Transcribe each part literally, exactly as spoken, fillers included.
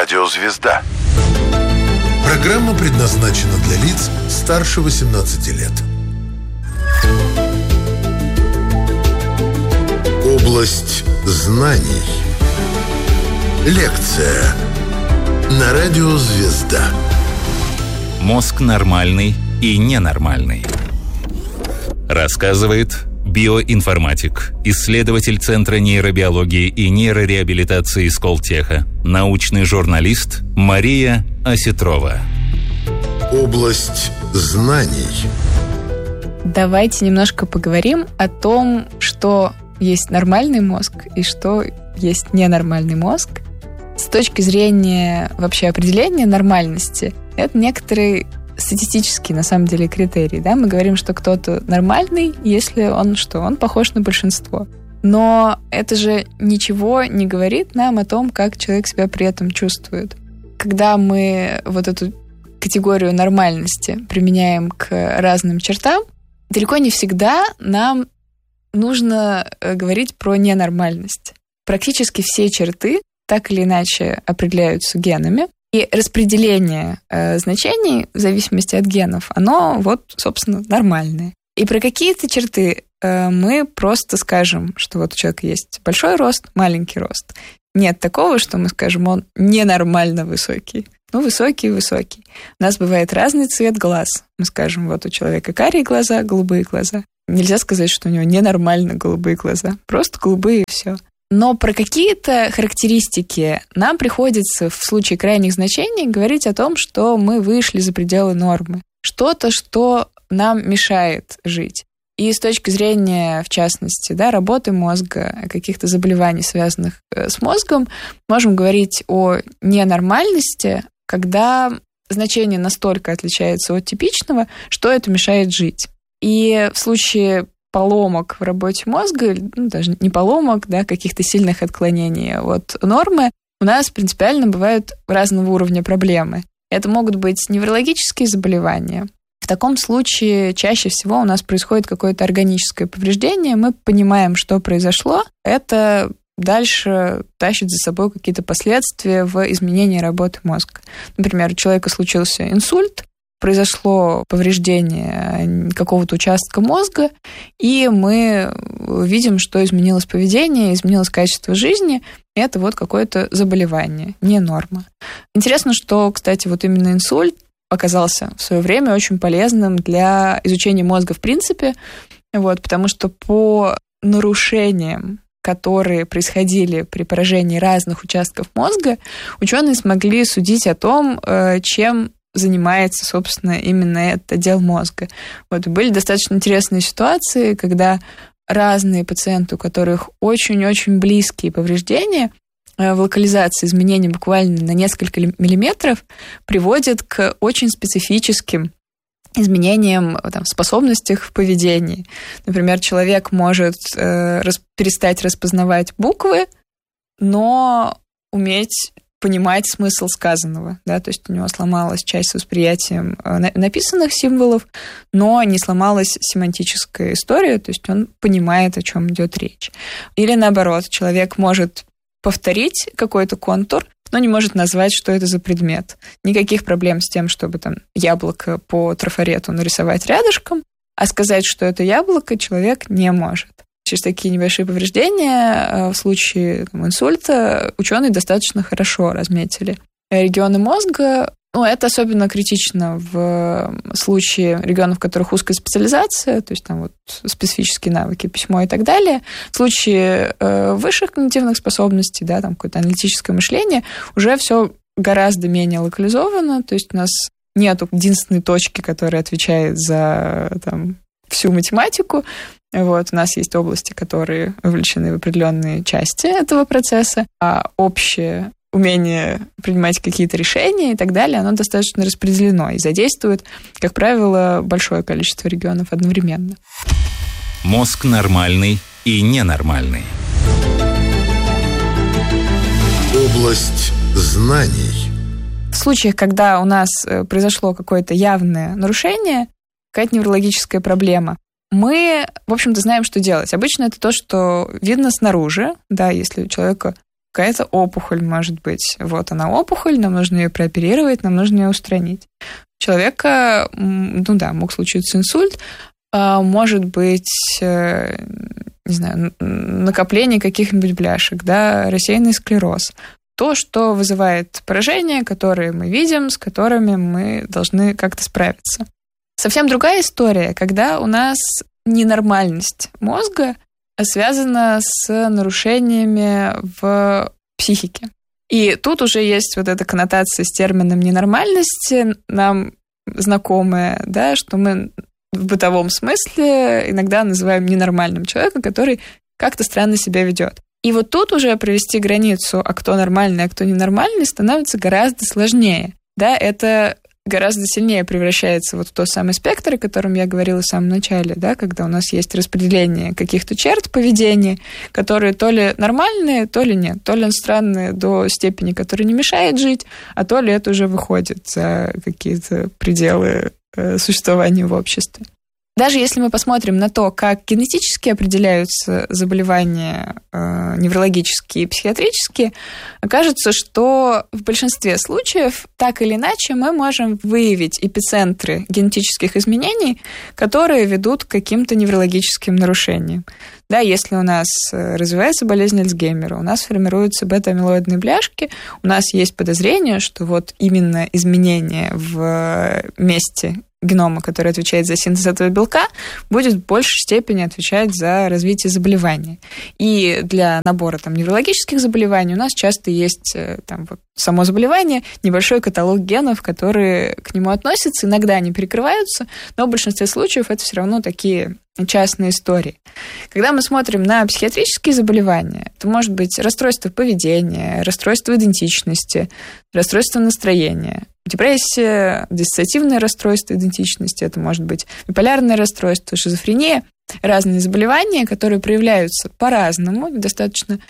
Радио «Звезда». Программа предназначена для лиц старше восемнадцати лет. Область знаний. Лекция на Радио «Звезда». Мозг нормальный и ненормальный. Рассказывает биоинформатик, исследователь Центра нейробиологии и нейрореабилитации Сколтеха, научный журналист Мария Осетрова. Область знаний. Давайте немножко поговорим о том, что есть нормальный мозг и что есть ненормальный мозг. С точки зрения вообще определения нормальности, это некоторые статистические, на самом деле, критерии. Да? Мы говорим, что кто-то нормальный, если он что? Он похож на большинство. Но это же ничего не говорит нам о том, как человек себя при этом чувствует. Когда мы вот эту категорию нормальности применяем к разным чертам, далеко не всегда нам нужно говорить про ненормальность. Практически все черты так или иначе определяются генами, и распределение э, значений в зависимости от генов, оно вот, собственно, нормальное. И про какие-то черты э, мы просто скажем, что вот у человека есть большой рост, маленький рост. Нет такого, что мы скажем, он ненормально высокий. Ну, высокий-высокий. У нас бывает разный цвет глаз. Мы скажем, вот у человека карие глаза, голубые глаза. Нельзя сказать, что у него ненормально голубые глаза. Просто голубые и все. Но про какие-то характеристики нам приходится в случае крайних значений говорить о том, что мы вышли за пределы нормы. Что-то, что нам мешает жить. И с точки зрения, в частности, да, работы мозга, каких-то заболеваний, связанных с мозгом, можем говорить о ненормальности, когда значение настолько отличается от типичного, что это мешает жить. И в случае поломок в работе мозга, ну, даже не поломок, да, каких-то сильных отклонений от нормы, у нас принципиально бывают разного уровня проблемы. Это могут быть неврологические заболевания. В таком случае чаще всего у нас происходит какое-то органическое повреждение, мы понимаем, что произошло, это дальше тащит за собой какие-то последствия в изменении работы мозга. Например, у человека случился инсульт, произошло повреждение какого-то участка мозга, и мы видим, что изменилось поведение, изменилось качество жизни, и это вот какое-то заболевание, не норма. Интересно, что, кстати, вот именно инсульт оказался в свое время очень полезным для изучения мозга в принципе, вот, потому что по нарушениям, которые происходили при поражении разных участков мозга, ученые смогли судить о том, чем занимается, собственно, именно этот отдел мозга. Вот, были достаточно интересные ситуации, когда разные пациенты, у которых очень-очень близкие повреждения, в локализации изменений буквально на несколько миллиметров приводят к очень специфическим изменениям там, в способностях в поведении. Например, человек может э, рас, перестать распознавать буквы, но уметь понимать смысл сказанного. Да? То есть у него сломалась часть с восприятием написанных символов, но не сломалась семантическая история, то есть он понимает, о чем идет речь. Или наоборот, человек может повторить какой-то контур, но не может назвать, что это за предмет. Никаких проблем с тем, чтобы там яблоко по трафарету нарисовать рядышком, а сказать, что это яблоко, человек не может. Через такие небольшие повреждения в случае там, инсульта ученые достаточно хорошо разметили регионы мозга. Ну, это особенно критично в случае регионов, в которых узкая специализация, то есть там вот специфические навыки, письмо и так далее. В случае э, высших когнитивных способностей, да, там какое-то аналитическое мышление, уже все гораздо менее локализовано, то есть у нас нету единственной точки, которая отвечает за там, всю математику. Вот, у нас есть области, которые вовлечены в определенные части этого процесса, а общее умение принимать какие-то решения и так далее, оно достаточно распределено и задействует, как правило, большое количество регионов одновременно. Мозг нормальный и ненормальный. Область знаний. В случаях, когда у нас произошло какое-то явное нарушение, какая-то неврологическая проблема, мы, в общем-то, знаем, что делать. Обычно это то, что видно снаружи, да, если у человека какая-то опухоль может быть. Вот она опухоль, нам нужно ее прооперировать, нам нужно ее устранить. У человека, ну да, мог случиться инсульт, может быть, не знаю, накопление каких-нибудь бляшек, да, рассеянный склероз. То, что вызывает поражения, которые мы видим, с которыми мы должны как-то справиться. Совсем другая история, когда у нас ненормальность мозга связана с нарушениями в психике. И тут уже есть вот эта коннотация с термином ненормальности, нам знакомая, да, что мы в бытовом смысле иногда называем ненормальным человека, который как-то странно себя ведет. И вот тут уже провести границу, а кто нормальный, а кто ненормальный, становится гораздо сложнее. Да, это гораздо сильнее превращается вот в тот самый спектр, о котором я говорила в самом начале, да, когда у нас есть распределение каких-то черт поведения, которые то ли нормальные, то ли нет. То ли он странный до степени, которая не мешает жить, а то ли это уже выходит за какие-то пределы существования в обществе. Даже если мы посмотрим на то, как генетически определяются заболевания э, неврологические и психиатрические, окажется, что в большинстве случаев так или иначе мы можем выявить эпицентры генетических изменений, которые ведут к каким-то неврологическим нарушениям. Да, если у нас развивается болезнь Альцгеймера, у нас формируются бета-амилоидные бляшки, у нас есть подозрение, что вот именно изменение в месте генома, который отвечает за синтез этого белка, будет в большей степени отвечать за развитие заболевания. И для набора там, неврологических заболеваний у нас часто есть там, вот, само заболевание, небольшой каталог генов, которые к нему относятся. Иногда они перекрываются, но в большинстве случаев это все равно такие частные истории. Когда мы смотрим на психиатрические заболевания, это может быть расстройство поведения, расстройство идентичности, расстройство настроения, депрессия, диссоциативное расстройство идентичности, это может быть биполярное расстройство, шизофрения, разные заболевания, которые проявляются по-разному, достаточно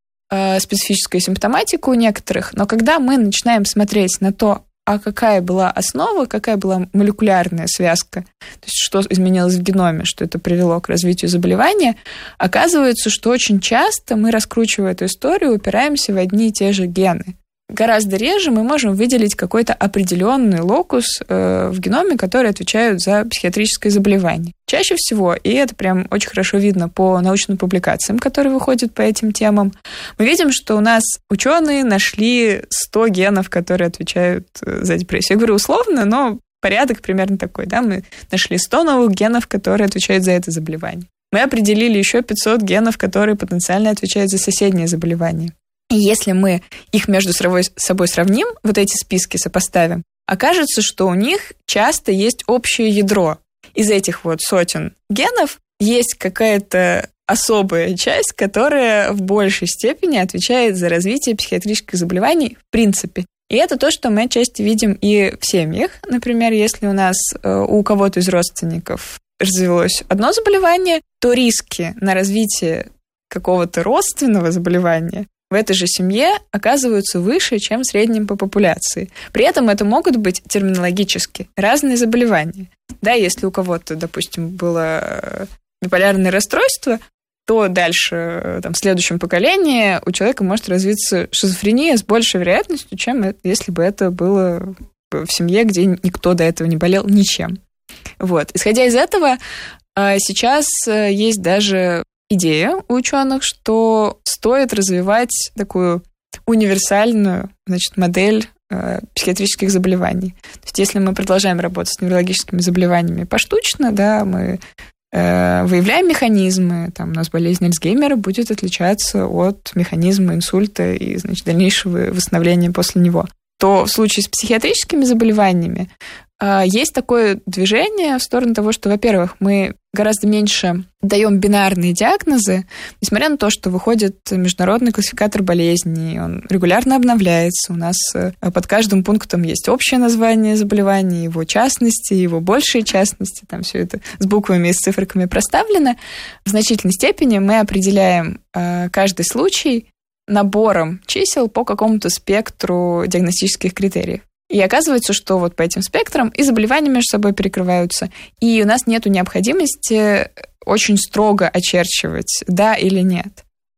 э, специфическая симптоматика у некоторых, но когда мы начинаем смотреть на то, а какая была основа, какая была молекулярная связка, то есть что изменилось в геноме, что это привело к развитию заболевания, оказывается, что очень часто мы, раскручивая эту историю, упираемся в одни и те же гены. Гораздо реже мы можем выделить какой-то определенный локус э, в геноме, который отвечает за психиатрическое заболевание. Чаще всего, и это прям очень хорошо видно по научным публикациям, которые выходят по этим темам, мы видим, что у нас ученые нашли сто генов, которые отвечают за депрессию. Я говорю условно, но порядок примерно такой. Да? Мы нашли сто новых генов, которые отвечают за это заболевание. Мы определили еще пятьсот генов, которые потенциально отвечают за соседнее заболевание. И если мы их между собой сравним, вот эти списки сопоставим, окажется, что у них часто есть общее ядро. Из этих вот сотен генов есть какая-то особая часть, которая в большей степени отвечает за развитие психиатрических заболеваний в принципе. И это то, что мы отчасти видим и в семьях. Например, если у нас у кого-то из родственников развилось одно заболевание, то риски на развитие какого-то родственного заболевания в этой же семье оказываются выше, чем в среднем по популяции. При этом это могут быть терминологически разные заболевания. Да, если у кого-то, допустим, было биполярное расстройство, то дальше, там, в следующем поколении у человека может развиться шизофрения с большей вероятностью, чем если бы это было в семье, где никто до этого не болел ничем. Вот. Исходя из этого, сейчас есть даже идея у ученых, что стоит развивать такую универсальную, значит, модель э, психиатрических заболеваний. То есть если мы продолжаем работать с неврологическими заболеваниями поштучно, да, мы э, выявляем механизмы, там, у нас болезнь Альцгеймера будет отличаться от механизма инсульта и, значит, дальнейшего восстановления после него, то в случае с психиатрическими заболеваниями э, есть такое движение в сторону того, что, во-первых, мы гораздо меньше даем бинарные диагнозы, несмотря на то, что выходит международный классификатор болезней, он регулярно обновляется, у нас под каждым пунктом есть общее название заболевания, его частности, его большие частности, там все это с буквами и с циферками проставлено. В значительной степени мы определяем каждый случай набором чисел по какому-то спектру диагностических критериев. И оказывается, что вот по этим спектрам и заболевания между собой перекрываются, и у нас нет необходимости очень строго очерчивать, да или нет.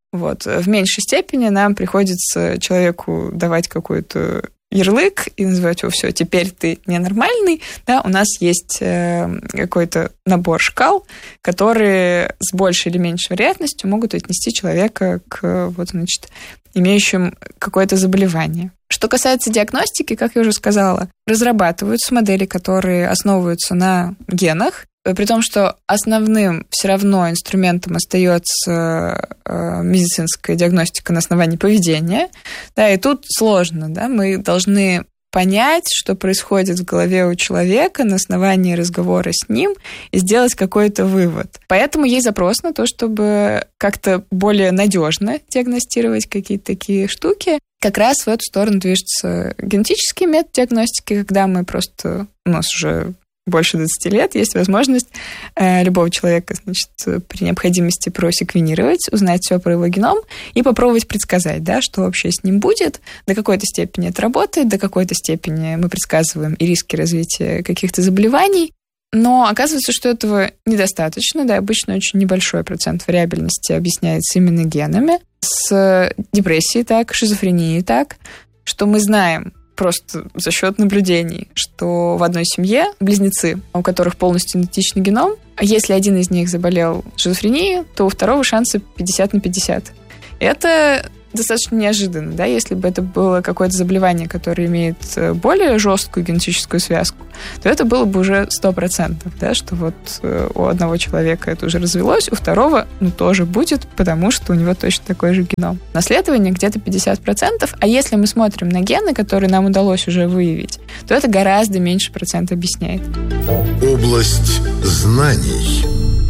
Вот. В меньшей степени нам приходится человеку давать какой-то ярлык и называть его: все, теперь ты ненормальный. Да, у нас есть какой-то набор шкал, которые с большей или меньшей вероятностью могут отнести человека к, вот, значит, имеющим какое-то заболевание. Что касается диагностики, как я уже сказала, разрабатываются модели, которые основываются на генах, при том, что основным все равно инструментом остается медицинская диагностика на основании поведения. Да, и тут сложно. Да, мы должны понять, что происходит в голове у человека на основании разговора с ним и сделать какой-то вывод. Поэтому есть запрос на то, чтобы как-то более надежно диагностировать какие-то такие штуки. Как раз в эту сторону движется генетический метод диагностики, когда мы просто... У нас уже больше двадцати лет есть возможность э, любого человека, значит, при необходимости просеквенировать, узнать все про его геном и попробовать предсказать, да, что вообще с ним будет. До какой-то степени это работает, до какой-то степени мы предсказываем и риски развития каких-то заболеваний. Но оказывается, что этого недостаточно. Да, обычно очень небольшой процент вариабельности объясняется именно генами. С депрессией так, шизофренией так, что мы знаем просто за счет наблюдений, что в одной семье близнецы, у которых полностью идентичный геном, а если один из них заболел шизофренией, то у второго шансы пятьдесят на пятьдесят. Это достаточно неожиданно, да, если бы это было какое-то заболевание, которое имеет более жесткую генетическую связку, то это было бы уже сто процентов, да, что вот у одного человека это уже развелось, у второго, ну, тоже будет, потому что у него точно такой же геном. Наследование где-то пятьдесят процентов, а если мы смотрим на гены, которые нам удалось уже выявить, то это гораздо меньше процент объясняет. Область знаний.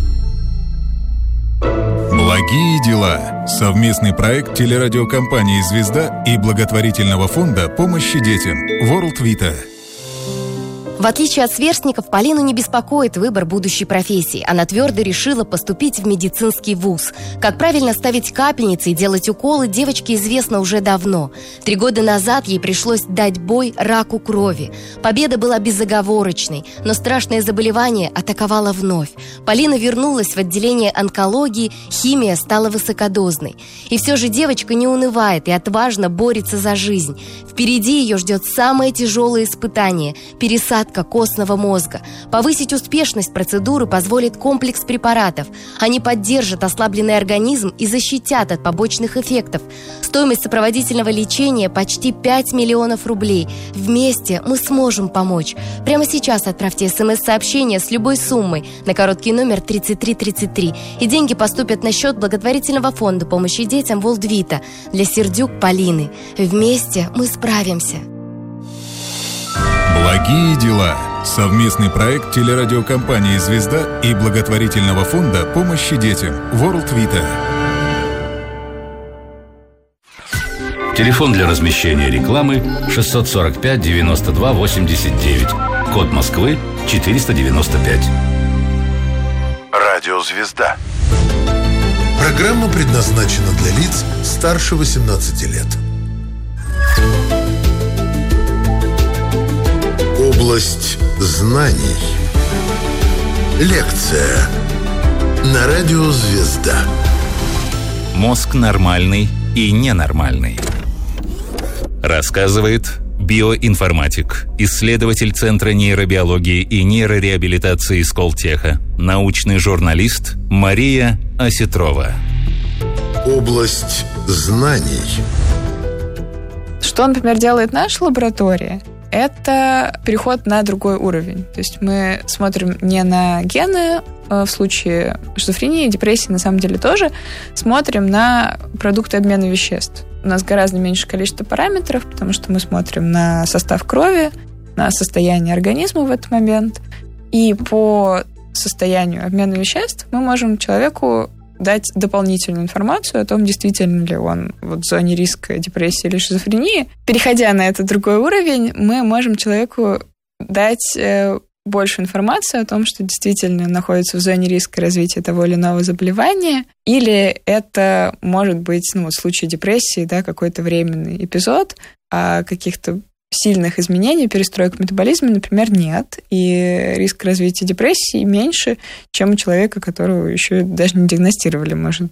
Благие дела. Совместный проект телерадиокомпании «Звезда» и благотворительного фонда помощи детям World Vita. В отличие от сверстников, Полину не беспокоит выбор будущей профессии. Она твердо решила поступить в медицинский вуз. Как правильно ставить капельницы и делать уколы, девочке известно уже давно. Три года назад ей пришлось дать бой раку крови. Победа была безоговорочной, но страшное заболевание атаковало вновь. Полина вернулась в отделение онкологии, химия стала высокодозной. И все же девочка не унывает и отважно борется за жизнь. Впереди ее ждет самое тяжелое испытание – пересадка костного мозга. Повысить успешность процедуры позволит комплекс препаратов. Они поддержат ослабленный организм и защитят от побочных эффектов. Стоимость сопроводительного лечения почти пять миллионов рублей. Вместе мы сможем помочь. Прямо сейчас отправьте смс-сообщение с любой суммой на короткий номер тридцать три тридцать три, и деньги поступят на счет благотворительного фонда помощи детям World Vita для Сердюк Полины. Вместе мы справимся. Благие дела. Совместный проект телерадиокомпании «Звезда» и благотворительного фонда помощи детям World Vita. Телефон для размещения рекламы шестьсот сорок пять девяносто два восемьдесят девять. Код Москвы четыреста девяносто пять. Радио «Звезда». Программа предназначена для лиц старше восемнадцати лет. Область знаний. Лекция на радио «Звезда». Мозг нормальный и ненормальный. Рассказывает биоинформатик, исследователь Центра нейробиологии и нейрореабилитации Сколтеха, научный журналист Мария Осетрова. Область знаний. Что, например, делает наша лаборатория? Это переход на другой уровень. То есть мы смотрим не на гены, в случае шизофрении, депрессии на самом деле тоже, смотрим на продукты обмена веществ. У нас гораздо меньше количество параметров, потому что мы смотрим на состав крови, на состояние организма в этот момент. И по состоянию обмена веществ мы можем человеку дать дополнительную информацию о том, действительно ли он вот в зоне риска депрессии или шизофрении. Переходя на этот другой уровень, мы можем человеку дать больше информации о том, что действительно находится в зоне риска развития того или иного заболевания, или это может быть, ну, в случае депрессии, да, какой-то временный эпизод, а каких-то сильных изменений, перестроек в метаболизме, например, нет. И риск развития депрессии меньше, чем у человека, которого еще даже не диагностировали, может быть.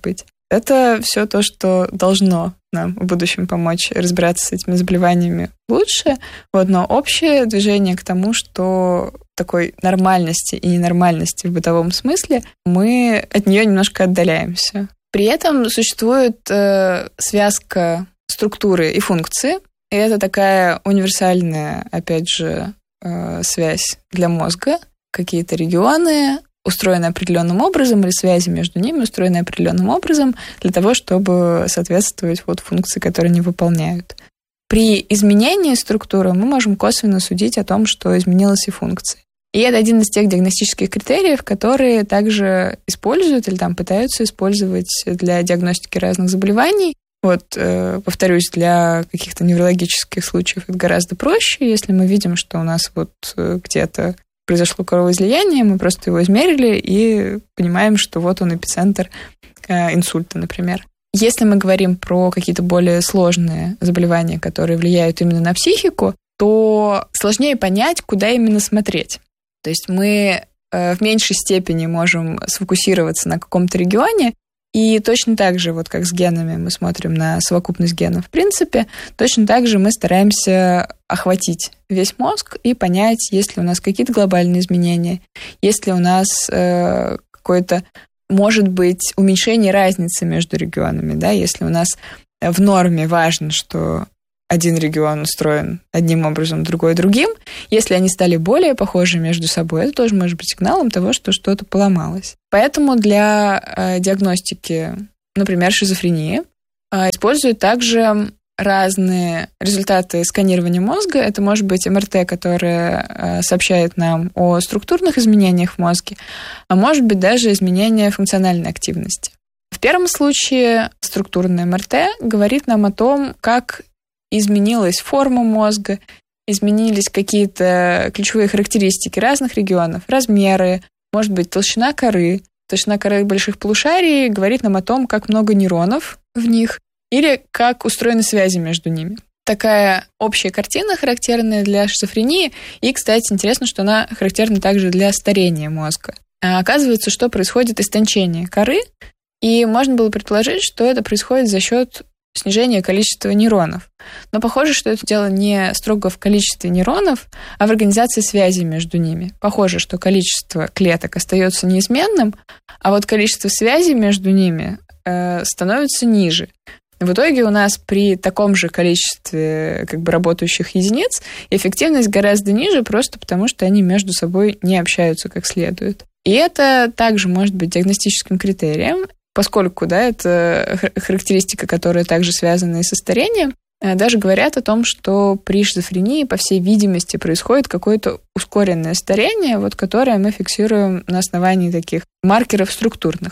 Это все то, что должно нам в будущем помочь разбираться с этими заболеваниями лучше. Вот, но общее движение к тому, что такой нормальности и ненормальности в бытовом смысле, мы от нее немножко отдаляемся. При этом существует э, связка структуры и функции, и это такая универсальная, опять же, э, связь для мозга. Какие-то регионы устроены определенным образом, или связи между ними устроены определенным образом для того, чтобы соответствовать вот функции, которые они выполняют. При изменении структуры мы можем косвенно судить о том, что изменилась и функция. И это один из тех диагностических критериев, которые также используют или там пытаются использовать для диагностики разных заболеваний. Вот, э, повторюсь, для каких-то неврологических случаев это гораздо проще. Если мы видим, что у нас вот где-то произошло кровоизлияние, мы просто его измерили и понимаем, что вот он эпицентр э, инсульта, например. Если мы говорим про какие-то более сложные заболевания, которые влияют именно на психику, то сложнее понять, куда именно смотреть. То есть мы э, в меньшей степени можем сфокусироваться на каком-то регионе, и точно так же, вот как с генами, мы смотрим на совокупность генов в принципе, точно так же мы стараемся охватить весь мозг и понять, есть ли у нас какие-то глобальные изменения, есть ли у нас э, какое-то, может быть, уменьшение разницы между регионами, да, если у нас в норме важно, что один регион устроен одним образом, другой другим. Если они стали более похожи между собой, это тоже может быть сигналом того, что что-то поломалось. Поэтому для э, диагностики, например, шизофрении, э, используют также разные результаты сканирования мозга. Это может быть эм эр тэ, которое э, сообщает нам о структурных изменениях в мозге, а может быть даже изменения функциональной активности. В первом случае структурное эм эр тэ говорит нам о том, как изменилась форма мозга, изменились какие-то ключевые характеристики разных регионов, размеры, может быть, толщина коры. Толщина коры больших полушарий говорит нам о том, как много нейронов в них или как устроены связи между ними. Такая общая картина, характерная для шизофрении, и, кстати, интересно, что она характерна также для старения мозга. А оказывается, что происходит истончение коры, и можно было предположить, что это происходит за счет снижение количества нейронов. Но похоже, что это дело не строго в количестве нейронов, а в организации связей между ними. Похоже, что количество клеток остается неизменным, а вот количество связей между ними э, становится ниже. В итоге у нас при таком же количестве как бы работающих единиц эффективность гораздо ниже, просто потому что они между собой не общаются как следует. И это также может быть диагностическим критерием, поскольку, да, это характеристика, которая также связана и со старением, даже говорят о том, что при шизофрении, по всей видимости, происходит какое-то ускоренное старение, вот, которое мы фиксируем на основании таких маркеров структурных.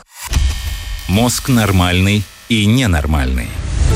Мозг нормальный и ненормальный.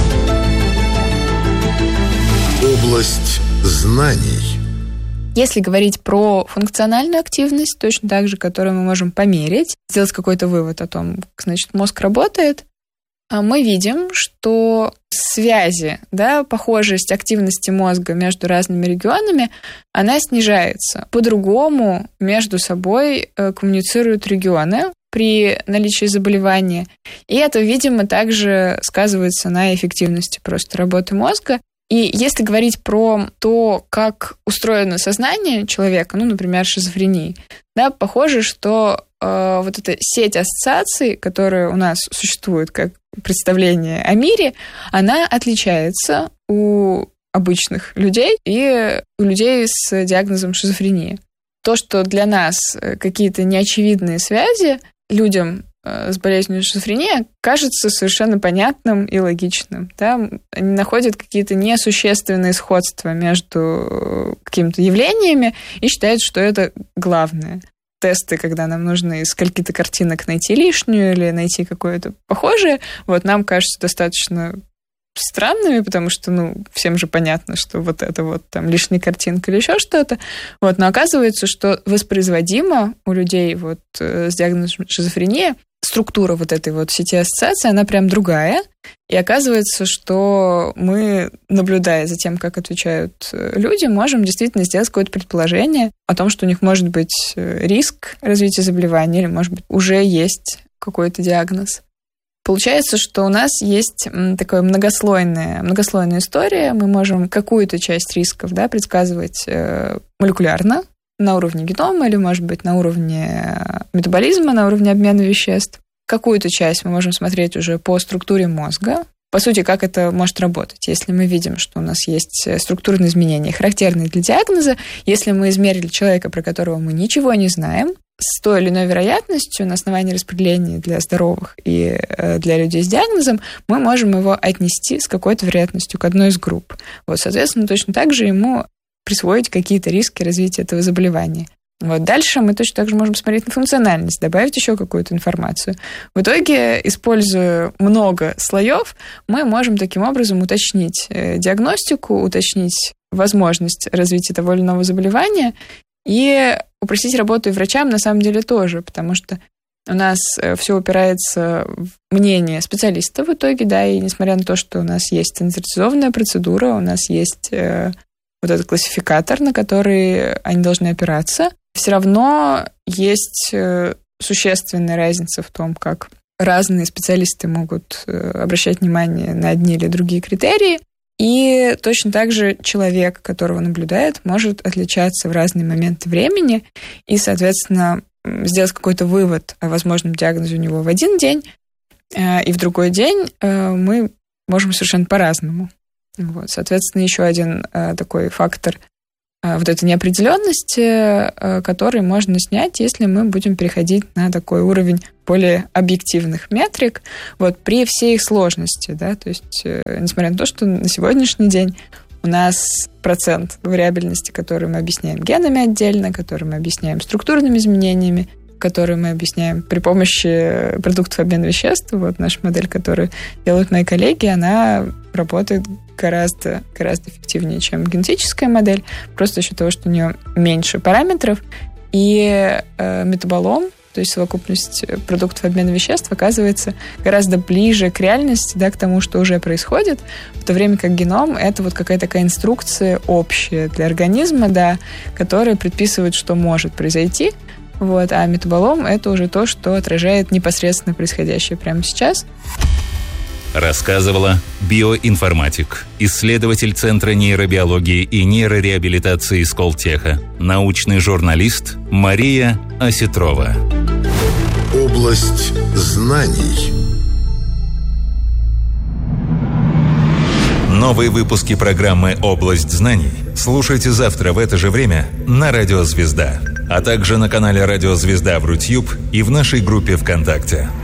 Область знаний. Если говорить про функциональную активность, точно так же, которую мы можем померить, сделать какой-то вывод о том, как, значит, мозг работает, мы видим, что связи, да, похожесть активности мозга между разными регионами, она снижается. По-другому между собой коммуницируют регионы при наличии заболевания, и это, видимо, также сказывается на эффективности просто работы мозга. И если говорить про то, как устроено сознание человека, ну, например, шизофрении, да, похоже, что э, вот эта сеть ассоциаций, которая у нас существует как представление о мире, она отличается у обычных людей и у людей с диагнозом шизофрения. То, что для нас какие-то неочевидные связи людям с болезнью шизофрения кажется совершенно понятным и логичным. Да? Они находят какие-то несущественные сходства между какими-то явлениями и считают, что это главное. Тесты, когда нам нужно из скольки-то картинок найти лишнюю или найти какое-то похожее, вот нам кажется достаточно странными, потому что, ну, всем же понятно, что вот это вот там лишняя картинка или еще что-то. Вот, но оказывается, что воспроизводимо у людей вот с диагнозом шизофрения структура вот этой вот сети ассоциаций, она прям другая. И оказывается, что мы, наблюдая за тем, как отвечают люди, можем действительно сделать какое-то предположение о том, что у них может быть риск развития заболевания или, может быть, уже есть какой-то диагноз. Получается, что у нас есть такая многослойная, многослойная история. Мы можем какую-то часть рисков, да, предсказывать молекулярно, на уровне генома или, может быть, на уровне метаболизма, на уровне обмена веществ. Какую-то часть мы можем смотреть уже по структуре мозга. По сути, как это может работать? Если мы видим, что у нас есть структурные изменения, характерные для диагноза, если мы измерили человека, про которого мы ничего не знаем, с той или иной вероятностью на основании распределения для здоровых и для людей с диагнозом, мы можем его отнести с какой-то вероятностью к одной из групп. Вот, соответственно, точно так же ему присвоить какие-то риски развития этого заболевания. Вот. Дальше мы точно так же можем смотреть на функциональность, добавить еще какую-то информацию. В итоге, используя много слоев, мы можем таким образом уточнить диагностику, уточнить возможность развития того или иного заболевания и упростить работу и врачам на самом деле тоже, потому что у нас все упирается в мнение специалиста в итоге, да, и несмотря на то, что у нас есть стандартизованная процедура, у нас есть вот этот классификатор, на который они должны опираться, все равно есть существенная разница в том, как разные специалисты могут обращать внимание на одни или другие критерии, и точно так же человек, которого наблюдает, может отличаться в разные моменты времени, и, соответственно, сделать какой-то вывод о возможном диагнозе у него в один день, и в другой день мы можем совершенно по-разному. Вот, соответственно, еще один э, такой фактор э, вот этой неопределенности, э, который можно снять, если мы будем переходить на такой уровень более объективных метрик, вот, при всей их сложности, да, то есть, э, несмотря на то, что на сегодняшний день у нас процент вариабельности, который мы объясняем генами отдельно, который мы объясняем структурными изменениями, которые мы объясняем при помощи продуктов обмена веществ. Вот наша модель, которую делают мои коллеги, она работает гораздо, гораздо эффективнее, чем генетическая модель, просто за счет того, что у нее меньше параметров. И э, метаболом, то есть совокупность продуктов обмена веществ, оказывается гораздо ближе к реальности, да, к тому, что уже происходит, в то время как геном — это вот какая-то такая инструкция общая для организма, да, которая предписывает, что может произойти. Вот, а метаболом — это уже то, что отражает непосредственно происходящее прямо сейчас. Рассказывала биоинформатик, исследователь Центра нейробиологии и нейрореабилитации Сколтеха, научный журналист Мария Осетрова. Область знаний. Новые выпуски программы «Область знаний» слушайте завтра в это же время на Радио Звезда, а также на канале Радио Звезда в Рутьюб и в нашей группе ВКонтакте.